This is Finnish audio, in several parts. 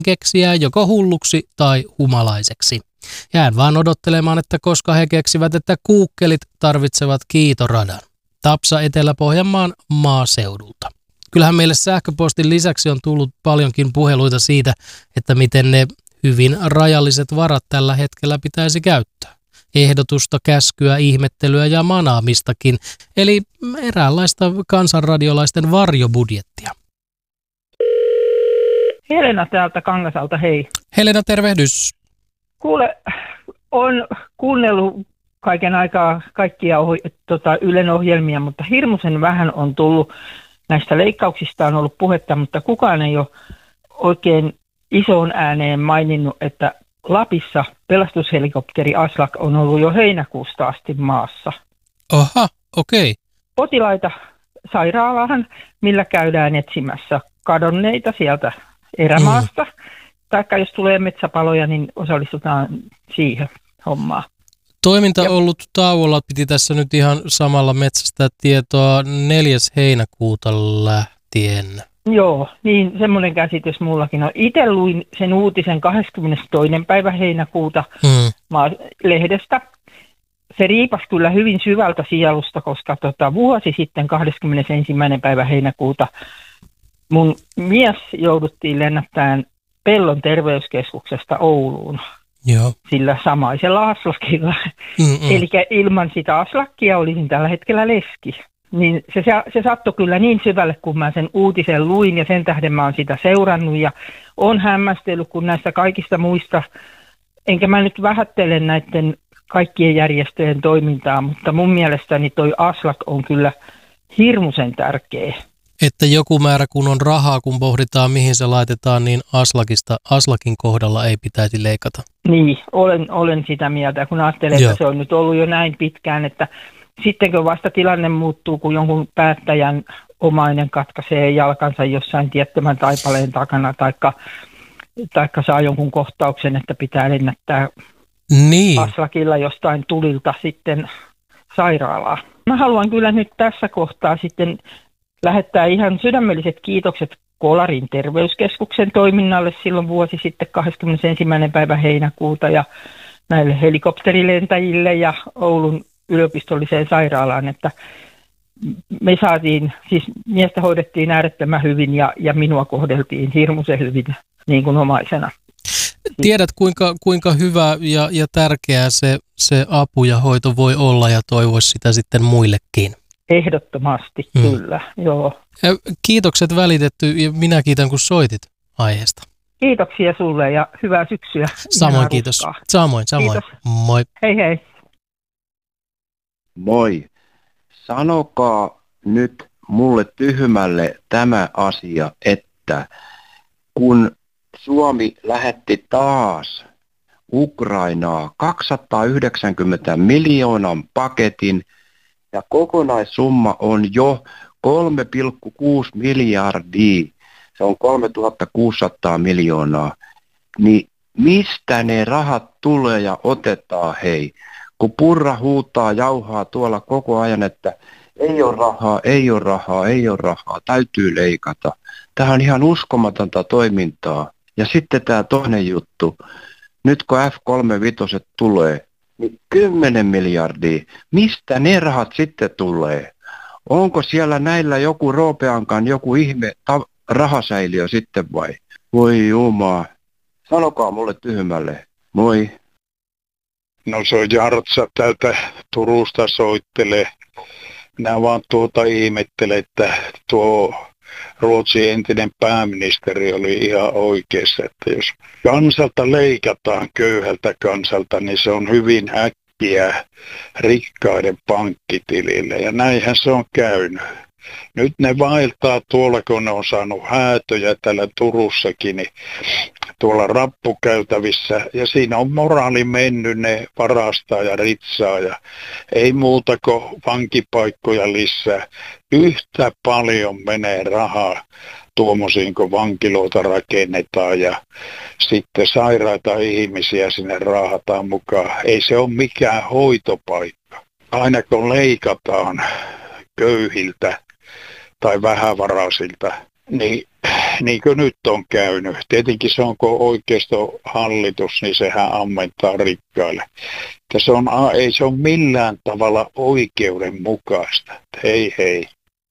keksiä joko hulluksi tai humalaiseksi. Jään vaan odottelemaan, että koska he keksivät, että kuukkelit tarvitsevat kiitoradan. Tapsa Etelä-Pohjanmaan maaseudulta. Kyllähän meille sähköpostin lisäksi on tullut paljonkin puheluita siitä, että miten ne hyvin rajalliset varat tällä hetkellä pitäisi käyttää. Ehdotusta, käskyä, ihmettelyä ja manaamistakin, eli eräänlaista kansanradiolaisten varjobudjettia. Helena täältä Kangasalta, hei. Helena, tervehdys. Kuule, on kuunnellut kaiken aikaa kaikkia Ylen ohjelmia, mutta hirmuisen vähän on tullut. Näistä leikkauksista on ollut puhetta, mutta kukaan ei ole oikein isoon ääneen maininnut, että Lapissa pelastushelikopteri Aslak on ollut jo heinäkuusta asti maassa. Aha, okei. Potilaita sairaalaan, millä käydään etsimässä kadonneita sieltä erämaasta. Taikka jos tulee metsäpaloja, niin osallistutaan siihen hommaan. Toiminta on ollut tauolla, piti tässä nyt ihan samalla metsästä tietoa 4. heinäkuuta lähtien. Joo, niin semmoinen käsitys mullakin on. Itse luin sen uutisen 22. päivä heinäkuuta lehdestä. Se riipasi kyllä hyvin syvältä sielusta, koska vuosi sitten 21. päivä heinäkuuta mun mies jouduttiin lennättämään Pellon terveyskeskuksesta Ouluun. Joo. Sillä samaisella Aslakilla. Eli ilman sitä Aslakkia olisin tällä hetkellä leski. Niin se sattui kyllä niin syvälle, kun mä sen uutisen luin ja sen tähden mä oon sitä seurannut ja on hämmästellyt, kun näistä kaikista muista, enkä mä nyt vähättele näiden kaikkien järjestöjen toimintaa, mutta mun mielestäni toi Aslak on kyllä hirmuisen tärkeä. Että joku määrä kun on rahaa, kun pohditaan mihin se laitetaan, niin Aslakin kohdalla ei pitäisi leikata. Niin, olen sitä mieltä, kun ajattelen, että se on nyt ollut jo näin pitkään, että sittenkö vasta tilanne muuttuu, kun jonkun päättäjän omainen katkaisee jalkansa jossain tiettömän taipaleen takana, taikka saa jonkun kohtauksen, että pitää lennättää Aslakilla jostain tulilta sitten sairaalaa. Mä haluan kyllä nyt tässä kohtaa sitten lähettää ihan sydämelliset kiitokset Kolarin terveyskeskuksen toiminnalle silloin vuosi sitten 21. päivä heinäkuuta ja näille helikopterilentäjille ja Oulun yliopistolliseen sairaalaan, että me saatiin, siis miestä hoidettiin äärettömän hyvin ja minua kohdeltiin hirmuisen hyvin niin kuin omaisena. Tiedät kuinka hyvä ja tärkeää se apu ja hoito voi olla ja toivoisi sitä sitten muillekin. Ehdottomasti, kyllä, joo. Kiitokset välitetty ja minä kiitän kun soitit aiheesta. Kiitoksia sulle ja hyvää syksyä. Samoin kiitos. Samoin. Kiitos. Moi. Hei. Moi. Sanokaa nyt mulle tyhmälle tämä asia, että kun Suomi lähetti taas Ukrainaa 290 miljoonan paketin ja kokonaissumma on jo 3,6 miljardia, se on 3600 miljoonaa, niin mistä ne rahat tulee ja otetaan hei? Kun Purra huutaa, jauhaa tuolla koko ajan, että ei ole rahaa, täytyy leikata. Tämä on ihan uskomatonta toimintaa. Ja sitten tämä toinen juttu, nyt kun F-35 tulee, niin 10 miljardia, mistä ne rahat sitten tulee? Onko siellä näillä joku Roopeankaan joku ihme rahasäiliö sitten vai? Voi jumaa, sanokaa mulle tyhmälle, moi. No se on Jartsa täältä Turusta soittelee. Minä vaan ihmettelen, että tuo Ruotsin entinen pääministeri oli ihan oikeassa, että jos kansalta leikataan köyhältä kansalta, niin se on hyvin äkkiä rikkaiden pankkitilille ja näinhän se on käynyt. Nyt ne vaeltaa tuolla, kun ne on saanut häätöjä täällä Turussakin, niin tuolla rappukäytävissä. Ja siinä on moraali mennyt, ne varastaa ja ritsaa ja ei muuta kuin vankipaikkoja lisää. Yhtä paljon menee rahaa tuommoisiin, kun vankiloita rakennetaan ja sitten sairaita ihmisiä sinne raahataan mukaan. Ei se ole mikään hoitopaikka. Aina kun leikataan köyhiltä tai vähävaraisilta, niin niin kuin nyt on käynyt. Tietenkin se on, kun oikeistohallitus, niin sehän ammentaa rikkaille. Ei se ole millään tavalla oikeudenmukaista. Hei.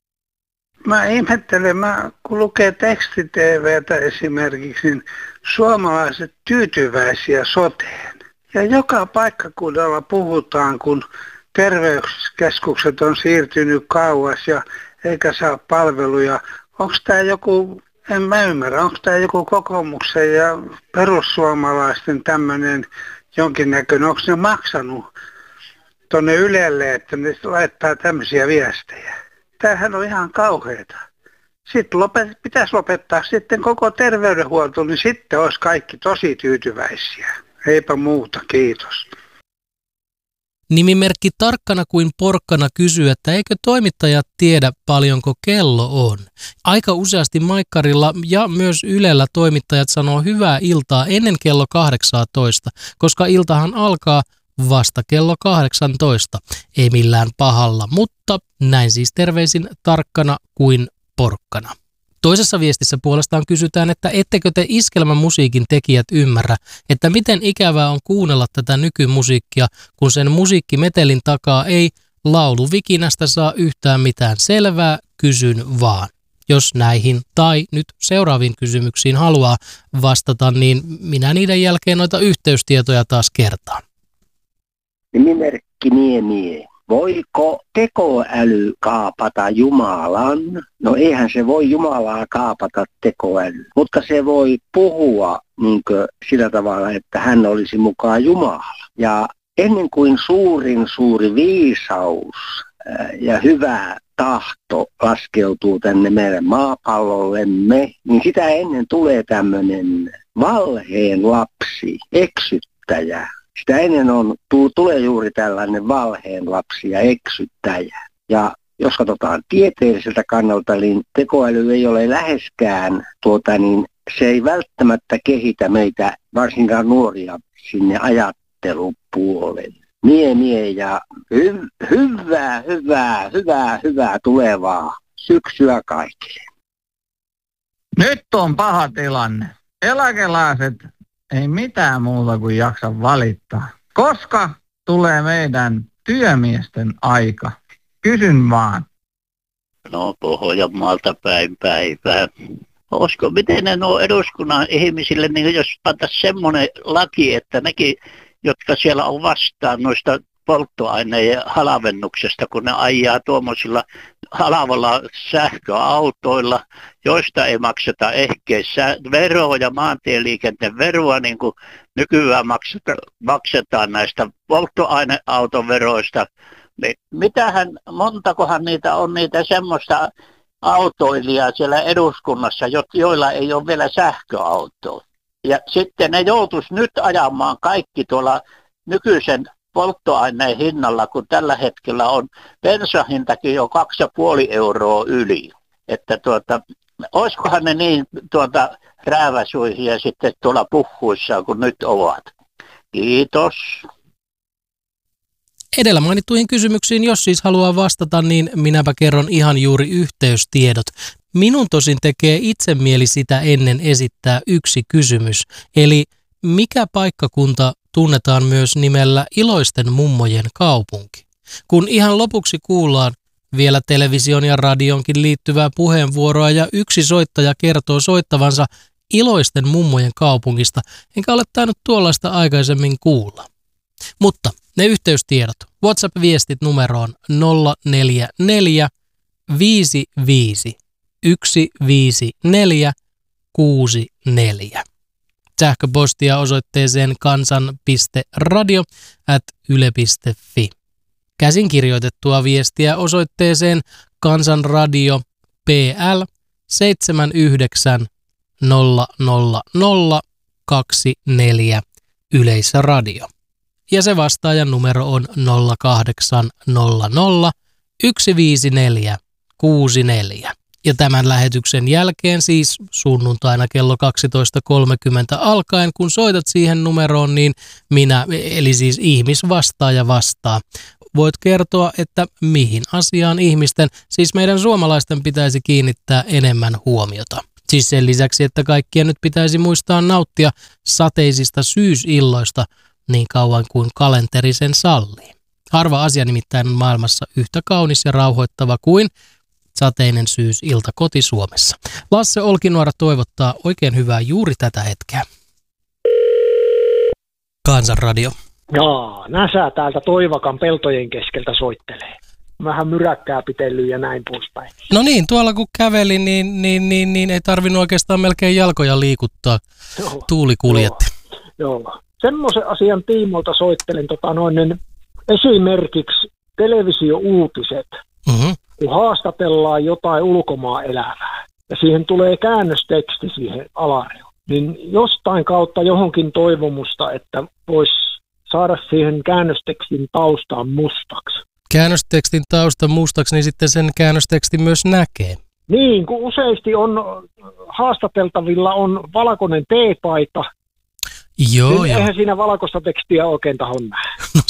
Mä ihmettelen, kun lukee teksti-TV:tä esimerkiksi, niin suomalaiset tyytyväisiä soteen. Ja joka paikkakunnalla puhutaan, kun terveyskeskukset on siirtynyt kauas ja eikä saa palveluja. Onko tämä joku, en mä ymmärrä, onko tämä joku kokoomuksen ja perussuomalaisten tämmöinen jonkinnäköinen, onko ne maksanut tuonne Ylelle, että ne laittaa tämmöisiä viestejä? Tämähän on ihan kauheata. Sitten pitäisi lopettaa sitten koko terveydenhuolto, niin sitten olisi kaikki tosi tyytyväisiä. Eipä muuta, kiitos. Nimimerkki Tarkkana kuin porkkana kysyy, että eikö toimittajat tiedä paljonko kello on. Aika useasti Maikkarilla ja myös Ylellä toimittajat sanoo hyvää iltaa ennen kello 18, koska iltahan alkaa vasta kello 18. Ei millään pahalla, mutta näin siis terveisin Tarkkana kuin porkkana. Toisessa viestissä puolestaan kysytään, että ettekö te iskelmän musiikin tekijät ymmärrä, että miten ikävää on kuunnella tätä nykymusiikkia, kun sen musiikkimetelin takaa ei lauluvikinästä saa yhtään mitään selvää, kysyn vaan. Jos näihin tai nyt seuraaviin kysymyksiin haluaa vastata, niin minä niiden jälkeen noita yhteystietoja taas kertaan. Nimimerkki Niemie. Voiko tekoäly kaapata Jumalan? No eihän se voi Jumalaa kaapata tekoäly, mutta se voi puhua sillä tavalla, että hän olisi mukaan Jumala. Ja ennen kuin suuri viisaus ja hyvä tahto laskeutuu tänne meidän maapallollemme, niin sitä ennen tulee tämmöinen valheen lapsi, eksyttäjä. Sitä ennen tulee juuri tällainen valheen lapsi ja eksyttäjä. Ja jos katsotaan tieteelliseltä kannalta, niin tekoäly ei ole läheskään, se ei välttämättä kehitä meitä, varsinkaan nuoria, sinne ajattelupuolelle. Mie ja hyvää tulevaa syksyä kaikille. Nyt on paha tilanne. Eläkeläiset ei mitään muuta kuin jaksa valittaa. Koska tulee meidän työmiesten aika? Kysyn vaan. No Pohjanmaalta päivää. Miten ne eduskunnan ihmisille, niin jos pantaisiin semmoinen laki, että nekin, jotka siellä on vastaan noista polttoaineiden halavennuksesta, kun ne ajaa tuommoisilla halavalla sähköautoilla, joista ei makseta ehkeissä veroa ja maantieliikenteen veroa, niin kuin nykyään maksetaan näistä polttoaineautoveroista. Niin montakohan niitä on niitä semmoista autoilijaa siellä eduskunnassa, joilla ei ole vielä sähköautoa. Ja sitten ne joutuisi nyt ajamaan kaikki tuolla nykyisen polttoaineen hinnalla, kun tällä hetkellä on bensahintakin jo 2,5 euroa yli. Että olisikohan ne niin rääväsuihia sitten tuolla puhuissaan, kun nyt ovat. Kiitos. Edellä mainittuihin kysymyksiin, jos siis haluaa vastata, niin minäpä kerron ihan juuri yhteystiedot. Minun tosin tekee itse mieli sitä ennen esittää yksi kysymys, eli mikä paikkakunta tunnetaan myös nimellä Iloisten mummojen kaupunki? Kun ihan lopuksi kuullaan vielä television ja radionkin liittyvää puheenvuoroa ja yksi soittaja kertoo soittavansa Iloisten mummojen kaupungista, enkä ole tainnut tuollaista aikaisemmin kuulla. Mutta ne yhteystiedot, WhatsApp-viestit numeroon 044 55 154 64. Sähköpostia osoitteeseen kansan.radio@yle.fi. Käsinkirjoitettua viestiä osoitteeseen Kansanradio PL 790024 Yleisradio. Ja se vastaajan numero on 0800 154 64. Ja tämän lähetyksen jälkeen, siis sunnuntaina kello 12.30 alkaen, kun soitat siihen numeroon, niin minä, eli siis ihmisvastaaja vastaa. Voit kertoa, että mihin asiaan ihmisten, siis meidän suomalaisten pitäisi kiinnittää enemmän huomiota. Siis sen lisäksi, että kaikkien nyt pitäisi muistaa nauttia sateisista syysilloista niin kauan kuin kalenteri sen sallii. Harva asia nimittäin on maailmassa yhtä kaunis ja rauhoittava kuin sateinen syysilta koti-Suomessa. Lasse Olkinuora toivottaa oikein hyvää juuri tätä hetkeä. Kansanradio. Jaa, Näsä täältä Toivakan peltojen keskeltä soittelee. Vähän myräkkää pitellyt ja näin poispäin. No niin, tuolla kun käveli, niin ei tarvinnut oikeastaan melkein jalkoja liikuttaa. Joo, Tuuli kuljetti. Joo. Semmoisen asian tiimoilta soittelen esimerkiksi televisiouutiset, kun haastatellaan jotain ulkomaan elävää ja siihen tulee käännösteksti siihen alareunaan, niin jostain kautta johonkin toivomusta, että voisi saada siihen käännöstekstin taustaan mustaksi. Käännöstekstin tausta mustaksi, niin sitten sen käännöstekstin myös näkee. Niin, kun useasti on haastateltavilla on valkoinen teepaita, Joo, niin eihän siinä valkoista tekstiä oikein tahon nähdä. No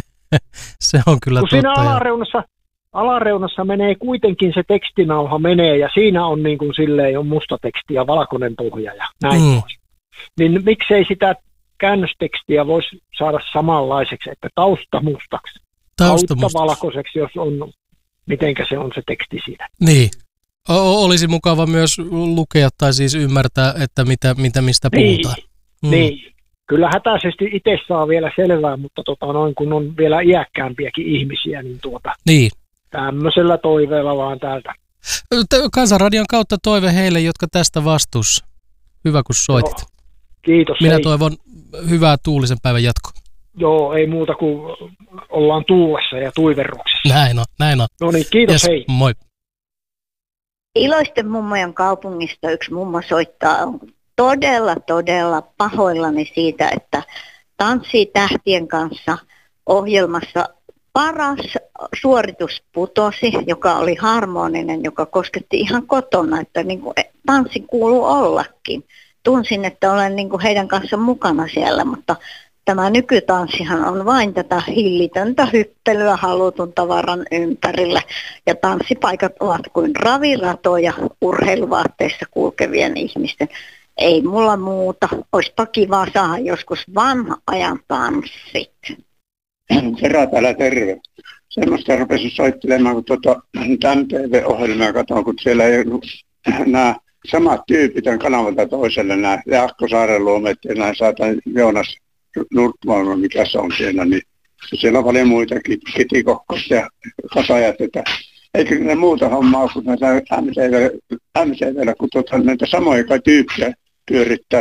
se on kyllä kun totta. Siinä alareunassa menee kuitenkin se tekstinauha menee ja siinä on niin kuin silleen on musta teksti ja valkoinen pohja ja näin pois. Niin miksei sitä käännöstekstiä voisi saada samanlaiseksi, että tausta mustaksi. Tausta valkoiseksi, jos on, mitenkä se on se teksti siinä. Niin. Olisi mukava myös lukea tai siis ymmärtää, että mistä puhutaan. Niin. Kyllä hätäisesti itse saa vielä selvää, mutta kun on vielä iäkkäämpiäkin ihmisiä, niin tämmöisellä toiveella vaan täältä. Kansanradion kautta toive heille, jotka tästä vastuussa. Hyvä, kun soitit. Joo. Kiitos. Minä toivon hyvää tuulisen päivän jatkoa. Joo, ei muuta kuin ollaan tuulessa ja tuiverruksessa. Näin on. No niin, kiitos, hei. Moi. Iloisten mummojen kaupungista yksi mummo soittaa. On todella pahoillani siitä, että Tanssii tähtien kanssa ohjelmassa paras suoritus putosi, joka oli harmoninen, joka kosketti ihan kotona, että niin kuin tanssi kuuluu ollakin. Tunsin, että olen niin kuin heidän kanssa mukana siellä, mutta tämä nykytanssihan on vain tätä hillitöntä hyppelyä halutun tavaran ympärillä. Ja tanssipaikat ovat kuin raviratoja urheiluvaatteissa kulkevien ihmisten. Ei mulla muuta. Olisipa kiva saada joskus vanha ajan tanssit. Sera täällä terve. Semmoista rupesin soittelemaan, kun MTV-ohjelmia katson, kun siellä ei nämä samat tyypit on kanavalta toiselle, nämä Jaakko Saaren-Luomet ja nämä saatan Joonas Nurtmaan, mikä se on siellä, niin siellä on paljon muitakin, Kiti Kokkos ja Kasajat, että eikö ne muuta hommaa kuin näitä MTVllä, kun näitä samoja tyyppejä pyörittää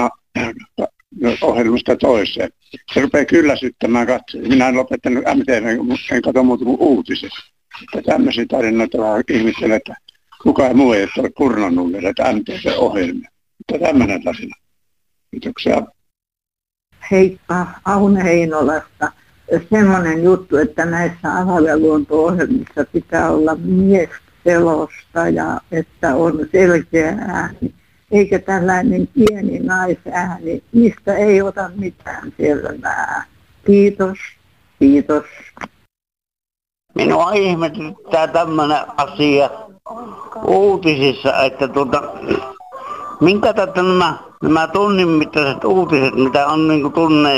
ohjelmasta toiseen. Se rupeaa kyllästyttämään katsomaan. Minä en lopettanut MTV, en katso muuta kuin uutiset. Että tämmöisiä tarinoita vähän ihmettelen, että kukaan muu ei ole kurnannut vielä MTV-ohjelmia. Mutta tämmöinen tarina. Kiitoksia. Heippa, Aune Heinolasta. Semmoinen juttu, että näissä avaruusluonto-ohjelmissa pitää olla miesselostaja, että on selkeä ääni. Eikä tällainen pieni naisääni, mistä ei ota mitään selvää. Kiitos. Minua ihmetyttää tämmöinen asia uutisissa, että minkä takia nämä tunnin mittaiset uutiset, mitä on niin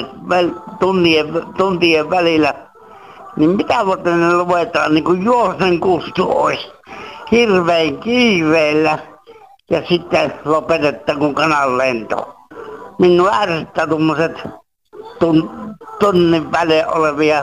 tuntien välillä, niin mitä varten ne luetaan niin kuin juosen kustu olisi hirveän kiiveellä ja sitten lopetetaan kuin kanan lento. Minua ärsyttää tuommoiset tunnin välein olevia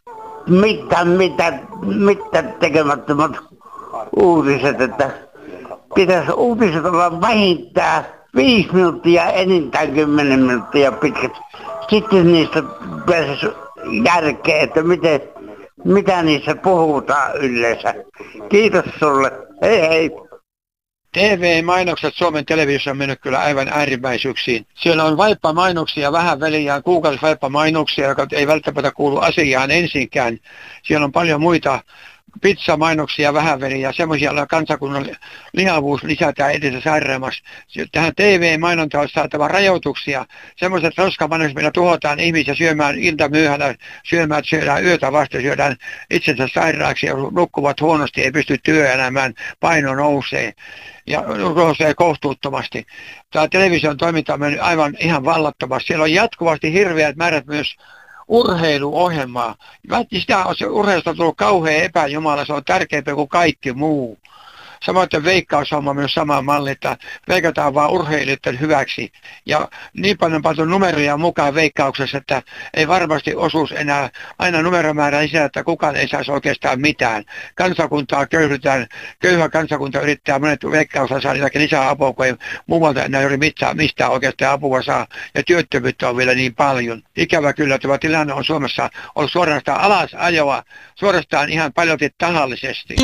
mitään tekemättömät uutiset, että pitäisi uutiset olla vähintään 5 minuuttia, enintään 10 minuuttia pitkät. Sitten niistä pääsisi järkeä, että mitä niissä puhutaan yleensä. Kiitos sulle. Hei. TV-mainokset Suomen televisiossa on mennyt kyllä aivan äärimmäisyyksiin. Siellä on vaippamainoksia vähän väliä, kuukausivaippamainoksia, jotka ei välttämättä kuulu asiaan ensinkään. Siellä on paljon muita pizzamainoksia vähän veri ja semmoisia, joilla kansakunnan lihavuus lisätään edessä sairaamassa. Tähän TV-mainontaan on saatava rajoituksia. Semmoiset roskamainokset, millä tuhotaan ihmisiä syömään iltamyöhällä, syödään yötä vasta, syödään itsensä sairaaksi ja nukkuvat huonosti, ei pysty työelämään, paino nousee ja nousee kohtuuttomasti. Tämä television toiminta on mennyt aivan ihan vallattomasti. Siellä on jatkuvasti hirveät määrät myös urheiluohjelmaa. Sitä on urheilusta tullut kauhean epäjumala, se on tärkeämpi kuin kaikki muu. Samoin veikkaushomma myös sama malli, että veikataan vaan urheilijoiden hyväksi. Ja niin paljon pantu numeroja mukaan veikkauksessa, että ei varmasti osuus enää aina numeromäärä lisää, että kukaan ei saisi oikeastaan mitään. Kansakuntaa köyhdytään, köyhä kansakunta yrittää monet veikkauksella saada lisää apua, kun ei muualta enää juuri mistään oikeastaan apua saa. Ja työttömyyttä on vielä niin paljon. Ikävä kyllä tämä tilanne on Suomessa ollut suorastaan alasajoa, suorastaan ihan paljolti tahallisesti.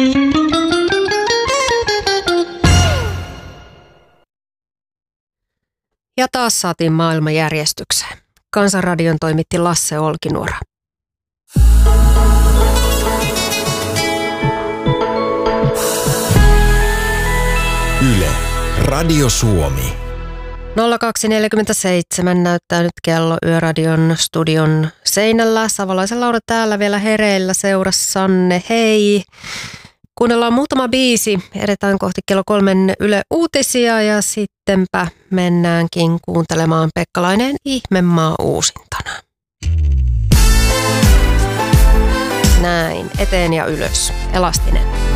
Ja taas saatiin maailmanjärjestykseen. Kansanradion toimitti Lasse Olkinuora. Yle, Radio Suomi. 0247 näyttää nyt kello Yöradion studion seinällä. Savolaisen Laura täällä vielä hereillä seurassanne. Hei! Kuunnellaan muutama biisi. Edetään kohti kello 3 Yle Uutisia ja sittenpä mennäänkin kuuntelemaan Pekka Laineen Ihmemaa uusintana. Näin, eteen ja ylös. Elastinen.